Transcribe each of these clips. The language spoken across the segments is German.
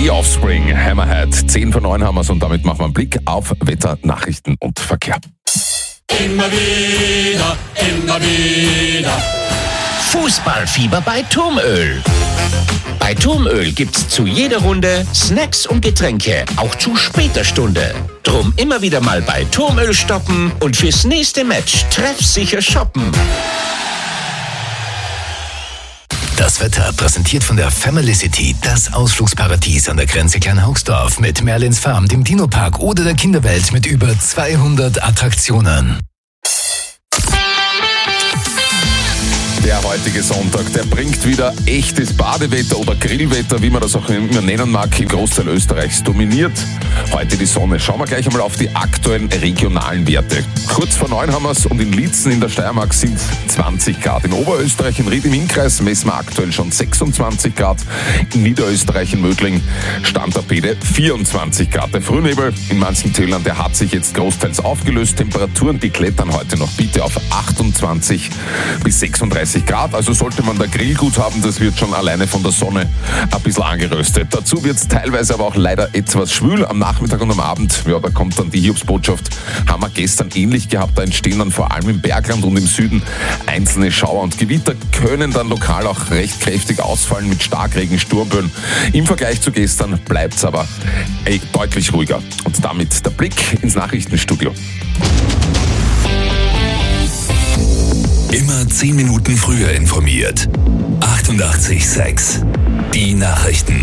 The Offspring, Hammerhead. 10 vor 9 haben wir's und damit machen wir einen Blick auf Wetter, Nachrichten und Verkehr. Immer wieder, immer wieder. Fußballfieber bei Turmöl. Bei Turmöl gibt's zu jeder Runde Snacks und Getränke, auch zu später Stunde. Drum immer wieder mal bei Turmöl stoppen und fürs nächste Match treffsicher shoppen. Das Wetter präsentiert von der Family City, das Ausflugsparadies an der Grenze Kleinhaugsdorf mit Merlins Farm, dem Dino-Park oder der Kinderwelt mit über 200 Attraktionen. Der heutige Sonntag, der bringt wieder echtes Badewetter oder Grillwetter, wie man das auch immer nennen mag, im Großteil Österreichs dominiert. Heute die Sonne. Schauen wir gleich einmal auf die aktuellen regionalen Werte. Kurz vor 9 haben wir es und in Lietzen in der Steiermark sind 20 Grad. In Oberösterreich, in Ried im Innkreis, messen wir aktuell schon 26 Grad. In Niederösterreich, in Mödling, Stand der Pede 24 Grad. Der Frühnebel in manchen Tälern, der hat sich jetzt großteils aufgelöst. Temperaturen, die klettern heute noch bitte auf 28 bis 36 Grad, also sollte man da Grillgut haben, das wird schon alleine von der Sonne ein bisschen angeröstet. Dazu wird es teilweise aber auch leider etwas schwül am Nachmittag und am Abend. Ja, da kommt dann die Hiobsbotschaft. Haben wir gestern ähnlich gehabt, da entstehen dann vor allem im Bergland und im Süden einzelne Schauer und Gewitter können dann lokal auch recht kräftig ausfallen mit Starkregen, Sturmböen. Im Vergleich zu gestern bleibt es aber deutlich ruhiger. Und damit der Blick ins Nachrichtenstudio. Immer 10 Minuten früher informiert. 88,6. Die Nachrichten.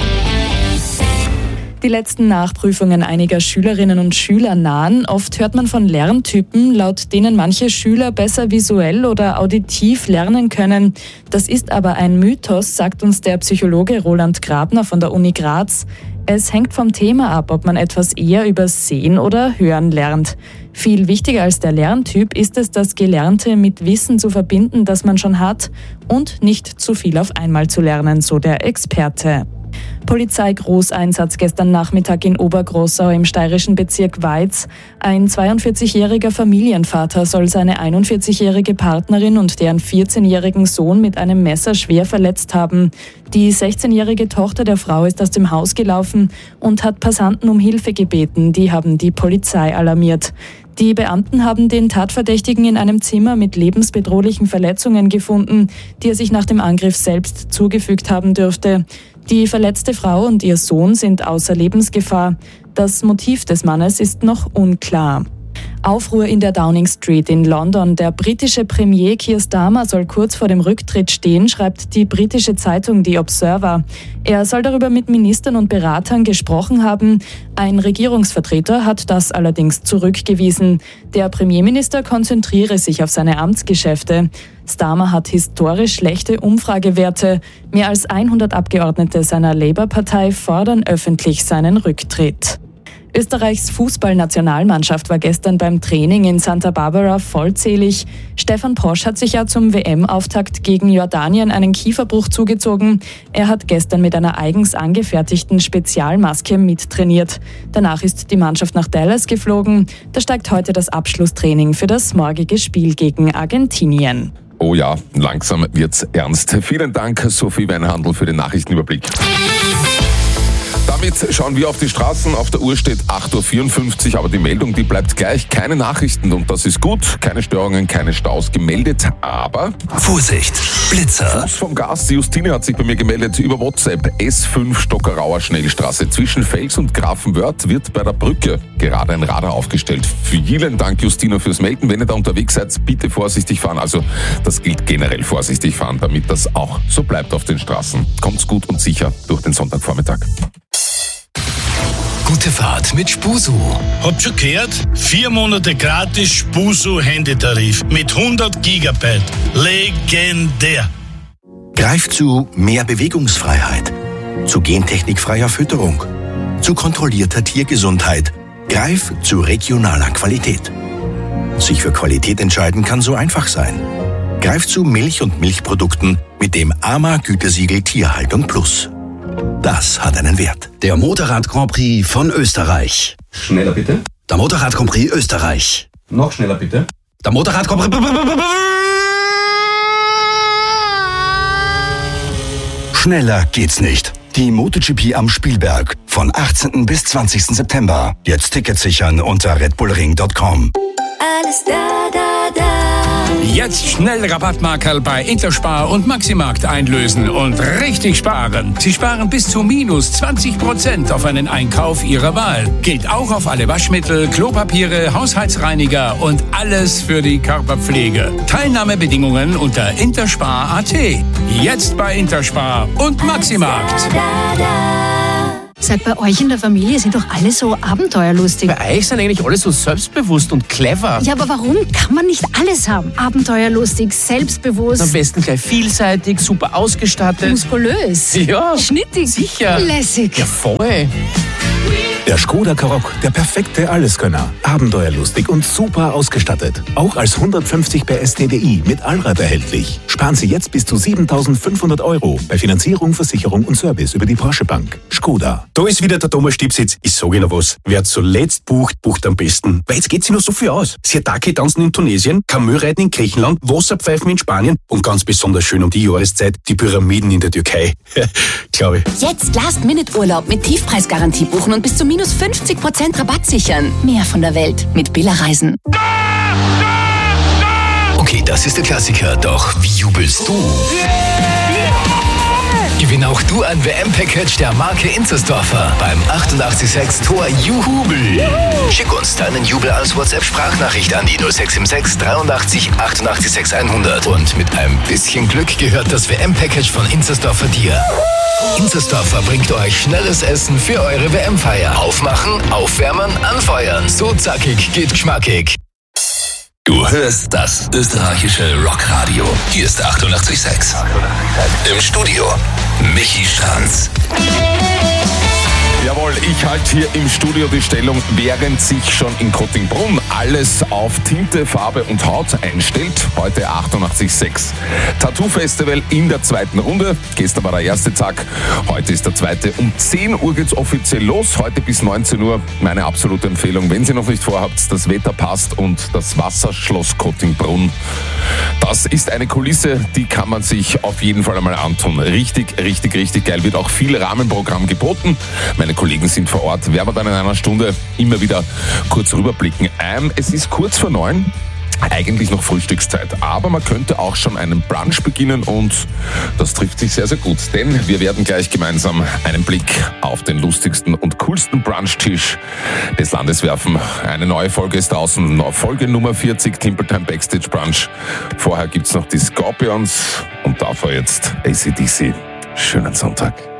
Die letzten Nachprüfungen einiger Schülerinnen und Schüler nahen. Oft hört man von Lerntypen, laut denen manche Schüler besser visuell oder auditiv lernen können. Das ist aber ein Mythos, sagt uns der Psychologe Roland Grabner von der Uni Graz. Es hängt vom Thema ab, ob man etwas eher über Sehen oder Hören lernt. Viel wichtiger als der Lerntyp ist es, das Gelernte mit Wissen zu verbinden, das man schon hat und nicht zu viel auf einmal zu lernen, so der Experte. Polizeigroßeinsatz gestern Nachmittag in Obergroßau im steirischen Bezirk Weiz. Ein 42-jähriger Familienvater soll seine 41-jährige Partnerin und deren 14-jährigen Sohn mit einem Messer schwer verletzt haben. Die 16-jährige Tochter der Frau ist aus dem Haus gelaufen und hat Passanten um Hilfe gebeten. Die haben die Polizei alarmiert. Die Beamten haben den Tatverdächtigen in einem Zimmer mit lebensbedrohlichen Verletzungen gefunden, die er sich nach dem Angriff selbst zugefügt haben dürfte. Die verletzte Frau und ihr Sohn sind außer Lebensgefahr. Das Motiv des Mannes ist noch unklar. Aufruhr in der Downing Street in London. Der britische Premier Keir Starmer soll kurz vor dem Rücktritt stehen, schreibt die britische Zeitung The Observer. Er soll darüber mit Ministern und Beratern gesprochen haben. Ein Regierungsvertreter hat das allerdings zurückgewiesen. Der Premierminister konzentriere sich auf seine Amtsgeschäfte. Starmer hat historisch schlechte Umfragewerte. Mehr als 100 Abgeordnete seiner Labour-Partei fordern öffentlich seinen Rücktritt. Österreichs Fußballnationalmannschaft war gestern beim Training in Santa Barbara vollzählig. Stefan Posch hat sich ja zum WM-Auftakt gegen Jordanien einen Kieferbruch zugezogen. Er hat gestern mit einer eigens angefertigten Spezialmaske mittrainiert. Danach ist die Mannschaft nach Dallas geflogen. Da steigt heute das Abschlusstraining für das morgige Spiel gegen Argentinien. Oh ja, langsam wird's ernst. Vielen Dank, Sophie Weinhandl, für den Nachrichtenüberblick. Damit schauen wir auf die Straßen. Auf der Uhr steht 8.54 Uhr, aber die Meldung, die bleibt gleich. Keine Nachrichten und das ist gut. Keine Störungen, keine Staus gemeldet, aber... Vorsicht, Blitzer. Fuß vom Gas. Die Justine hat sich bei mir gemeldet über WhatsApp. S5 Stockerauer Schnellstraße. Zwischen Fels und Grafenwörth wird bei der Brücke gerade ein Radar aufgestellt. Vielen Dank, Justine, fürs Melden. Wenn ihr da unterwegs seid, bitte vorsichtig fahren. Also das gilt generell, vorsichtig fahren, damit das auch so bleibt auf den Straßen. Kommt's gut und sicher durch den Sonntagvormittag. Gute Fahrt mit Spusu. Habt schon gehört? 4 Monate gratis Spusu-Handytarif mit 100 Gigabyte. Legendär. Greif zu mehr Bewegungsfreiheit, zu gentechnikfreier Fütterung, zu kontrollierter Tiergesundheit. Greif zu regionaler Qualität. Sich für Qualität entscheiden kann so einfach sein. Greif zu Milch und Milchprodukten mit dem AMA-Gütesiegel Tierhaltung Plus. Das hat einen Wert. Der Motorrad Grand Prix von Österreich. Schneller bitte. Der Motorrad Grand Prix Österreich. Noch schneller bitte. Der Motorrad Grand Prix... Schneller geht's nicht. Die MotoGP am Spielberg von 18. bis 20. September. Jetzt Tickets sichern unter redbullring.com. Alles da, da, da. Jetzt schnell Rabattmarkerl bei Interspar und Maximarkt einlösen und richtig sparen. Sie sparen bis zu minus 20% auf einen Einkauf Ihrer Wahl. Gilt auch auf alle Waschmittel, Klopapiere, Haushaltsreiniger und alles für die Körperpflege. Teilnahmebedingungen unter interspar.at. Jetzt bei Interspar und Maximarkt. Seit bei euch in der Familie sind doch alle so abenteuerlustig. Bei euch sind eigentlich alle so selbstbewusst und clever. Ja, aber warum kann man nicht alles haben? Abenteuerlustig, selbstbewusst. Am besten gleich vielseitig, super ausgestattet. Muskulös. Ja. Schnittig. Sicher. Lässig. Ja, voll. Der Skoda Karoq, der perfekte Alleskönner. Abenteuerlustig und super ausgestattet. Auch als 150 PS TDI mit Allrad erhältlich. Sparen Sie jetzt bis zu 7.500 € bei Finanzierung, Versicherung und Service über die Porsche Bank. Skoda. Da ist wieder der Thomas Stiebsitz. Ich sage Ihnen was. Wer zuletzt bucht, bucht am besten. Weil jetzt geht sich noch so viel aus. Siatake tanzen in Tunesien, Kamelreiten in Griechenland, Wasserpfeifen in Spanien und ganz besonders schön um die Jahreszeit die Pyramiden in der Türkei. Glaube ich. Jetzt Last-Minute-Urlaub mit Tiefpreisgarantie buchen und bis zu minus 50% Rabatt sichern. Mehr von der Welt mit Billa Reisen. Okay, das ist der Klassiker, doch wie jubelst du? Gewinn auch du ein WM-Package der Marke Inzersdorfer beim 886 Tor Juhubel. Schick uns deinen Jubel als WhatsApp-Sprachnachricht an die 0676 83 88 100. Und mit ein bisschen Glück gehört das WM-Package von Inzersdorfer dir. Inzersdorfer bringt euch schnelles Essen für eure WM-Feier. Aufmachen, aufwärmen, anfeuern. So zackig geht geschmackig. Du hörst das österreichische Rockradio. Hier ist 88,6. Im Studio Michi Stranz. Jawohl, ich halte hier im Studio die Stellung, während sich schon in Kottingbrunn alles auf Tinte, Farbe und Haut einstellt. Heute 88,6. Tattoo-Festival in der zweiten Runde. Gestern war der erste Tag, heute ist der zweite. Um 10 Uhr geht's offiziell los, heute bis 19 Uhr. Meine absolute Empfehlung, wenn Sie noch nicht vorhabt, das Wetter passt und das Wasserschloss Kottingbrunn. Das ist eine Kulisse, die kann man sich auf jeden Fall einmal antun. Richtig, richtig, richtig geil. Wird auch viel Rahmenprogramm geboten. Meine Kollegen sind vor Ort, werden wir dann in einer Stunde immer wieder kurz rüberblicken. Es ist kurz vor 9, eigentlich noch Frühstückszeit, aber man könnte auch schon einen Brunch beginnen und das trifft sich sehr, sehr gut, denn wir werden gleich gemeinsam einen Blick auf den lustigsten und coolsten Brunchtisch des Landes werfen. Eine neue Folge ist draußen, Folge Nummer 40, Timpeltime Backstage Brunch. Vorher gibt's noch die Scorpions und davor jetzt AC/DC. Schönen Sonntag.